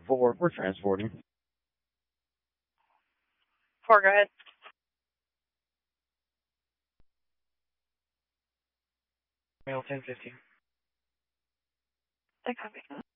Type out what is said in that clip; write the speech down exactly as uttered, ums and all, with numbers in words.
Four, we're transporting. Four, go ahead. Mail ten fifty. I copy.